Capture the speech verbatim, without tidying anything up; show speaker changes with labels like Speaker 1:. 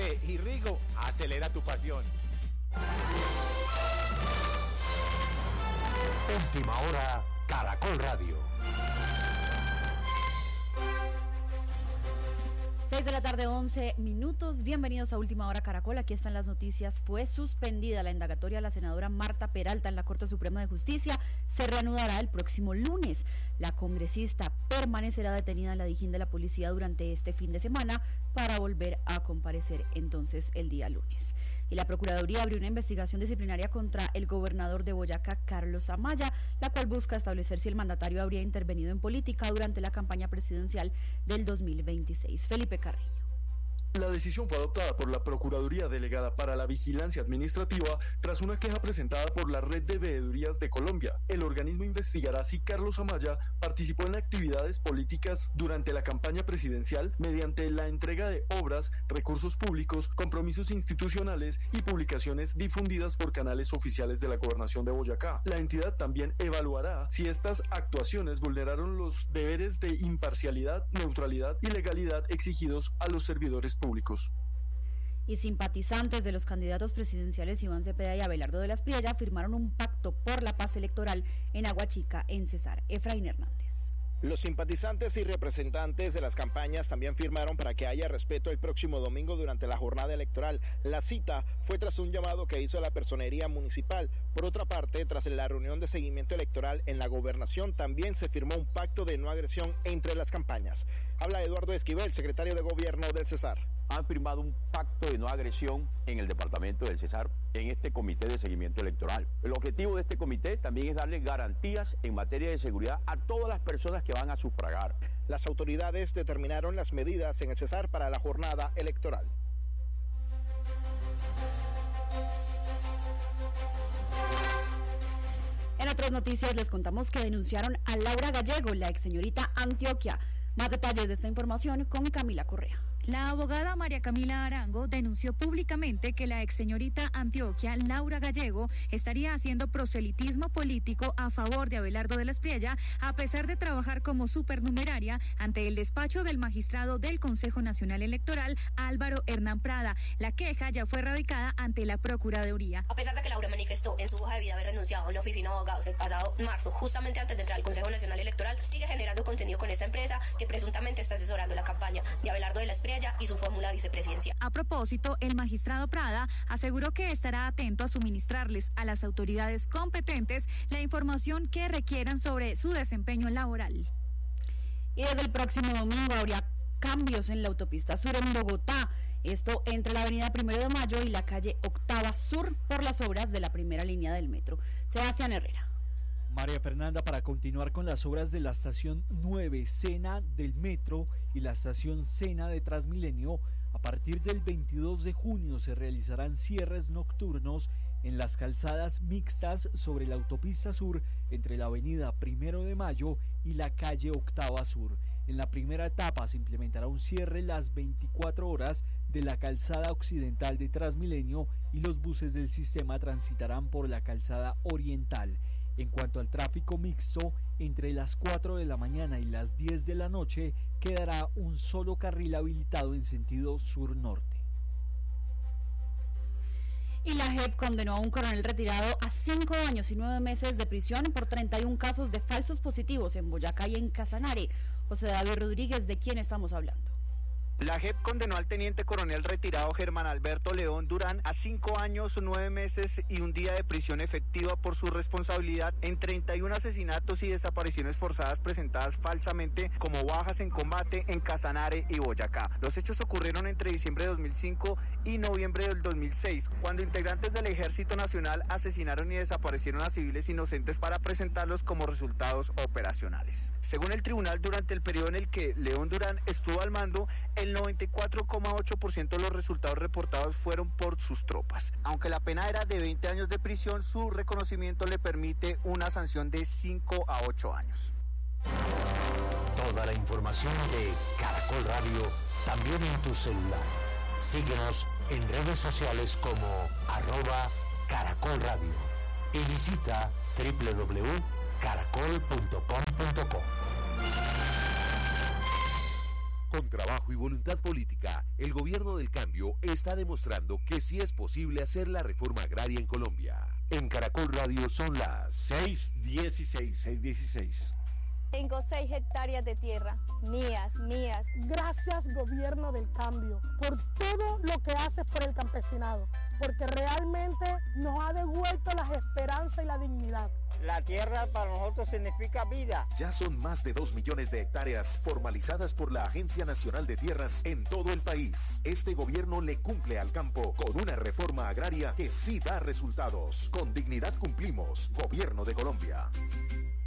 Speaker 1: Café y Rigo acelera tu pasión.
Speaker 2: Última hora, Caracol Radio.
Speaker 3: seis de la tarde, once minutos. Bienvenidos a Última Hora Caracol. Aquí están las noticias. Fue suspendida la indagatoria a la senadora Marta Peralta en la Corte Suprema de Justicia. Se reanudará el próximo lunes. La congresista permanecerá detenida en la Dijín de la Policía durante este fin de semana para volver a comparecer entonces el día lunes. Y la Procuraduría abrió una investigación disciplinaria contra el gobernador de Boyacá, Carlos Amaya, la cual busca establecer si el mandatario habría intervenido en política durante la campaña presidencial del dos mil veintiséis. Felipe Carreño.
Speaker 4: La decisión fue adoptada por la Procuraduría Delegada para la Vigilancia Administrativa tras una queja presentada por la Red de Veedurías de Colombia. El organismo investigará si Carlos Amaya participó en actividades políticas durante la campaña presidencial mediante la entrega de obras, recursos públicos, compromisos institucionales y publicaciones difundidas por canales oficiales de la Gobernación de Boyacá. La entidad también evaluará si estas actuaciones vulneraron los deberes de imparcialidad, neutralidad y legalidad exigidos a los servidores públicos.
Speaker 3: Y simpatizantes de los candidatos presidenciales Iván Cepeda y Abelardo de la Espriella firmaron un pacto por la paz electoral en Aguachica, en Cesar. Efraín Hernández.
Speaker 5: Los simpatizantes y representantes de las campañas también firmaron para que haya respeto el próximo domingo durante la jornada electoral. La cita fue tras un llamado que hizo la personería municipal. Por otra parte, tras la reunión de seguimiento electoral en la gobernación, también se firmó un pacto de no agresión entre las campañas. Habla Eduardo Esquivel, secretario de Gobierno del Cesar.
Speaker 6: Han firmado un pacto de no agresión en el departamento del Cesar, en este comité de seguimiento electoral. El objetivo de este comité también es darle garantías en materia de seguridad a todas las personas que van a sufragar.
Speaker 5: Las autoridades determinaron las medidas en el Cesar para la jornada electoral.
Speaker 3: En otras noticias les contamos que denunciaron a Laura Gallego, la ex señorita Antioquia. Más detalles de esta información con Camila Correa.
Speaker 7: La abogada María Camila Arango denunció públicamente que la ex señorita Antioquia, Laura Gallego, estaría haciendo proselitismo político a favor de Abelardo de la Espriella, a pesar de trabajar como supernumeraria ante el despacho del magistrado del Consejo Nacional Electoral, Álvaro Hernán Prada. La queja ya fue radicada ante la Procuraduría.
Speaker 8: A pesar de que Laura manifestó en su hoja de vida haber renunciado a la oficina de abogados el pasado marzo, justamente antes de entrar al Consejo Nacional Electoral, sigue generando contenido con esta empresa que presuntamente está asesorando la campaña de Abelardo de la Espriella y su fórmula vicepresidencial.
Speaker 7: A propósito, el magistrado Prada aseguró que estará atento a suministrarles a las autoridades competentes la información que requieran sobre su desempeño laboral.
Speaker 3: Y desde el próximo domingo habría cambios en la autopista sur en Bogotá. Esto entre la avenida Primero de Mayo y la calle Octava Sur por las obras de la primera línea del metro. Sebastián Herrera.
Speaker 9: María Fernanda, para continuar con las obras de la estación nueve Sena del metro y la estación Sena de Transmilenio, a partir del veintidós de junio se realizarán cierres nocturnos en las calzadas mixtas sobre la autopista sur entre la avenida Primero de Mayo y la calle Octava Sur. En la primera etapa se implementará un cierre las veinticuatro horas de la calzada occidental de Transmilenio y los buses del sistema transitarán por la calzada oriental. En cuanto al tráfico mixto, entre las cuatro de la mañana y las diez de la noche quedará un solo carril habilitado en sentido sur-norte.
Speaker 3: Y la J E P condenó a un coronel retirado a cinco años y nueve meses de prisión por treinta y un casos de falsos positivos en Boyacá y en Casanare. José David Rodríguez, ¿de quién estamos hablando?
Speaker 10: La J E P condenó al teniente coronel retirado Germán Alberto León Durán a cinco años, nueve meses y un día de prisión efectiva por su responsabilidad en treinta y un asesinatos y desapariciones forzadas presentadas falsamente como bajas en combate en Casanare y Boyacá. Los hechos ocurrieron entre diciembre de dos mil cinco y noviembre del dos mil seis, cuando integrantes del Ejército Nacional asesinaron y desaparecieron a civiles inocentes para presentarlos como resultados operacionales. Según el tribunal, durante el periodo en el que León Durán estuvo al mando, el noventa y cuatro coma ocho por ciento de los resultados reportados fueron por sus tropas. Aunque la pena era de veinte años de prisión, su reconocimiento le permite una sanción de cinco a ocho años.
Speaker 2: Toda la información de Caracol Radio también en tu celular. Síguenos en redes sociales como arroba Caracol Radio y visita doble u doble u doble u punto caracol punto com punto co.
Speaker 11: Con trabajo y voluntad política, el gobierno del cambio está demostrando que sí es posible hacer la reforma agraria en Colombia. En Caracol Radio son las seis dieciséis, seis dieciséis.
Speaker 12: Tengo seis hectáreas de tierra, mías, mías.
Speaker 13: Gracias, gobierno del cambio, por todo lo que haces por el campesinado, porque realmente nos ha devuelto las esperanzas y la dignidad.
Speaker 14: La tierra para nosotros significa vida.
Speaker 15: Ya son más de dos millones de hectáreas formalizadas por la Agencia Nacional de Tierras en todo el país. Este gobierno le cumple al campo con una reforma agraria que sí da resultados. Con dignidad cumplimos. Gobierno de Colombia.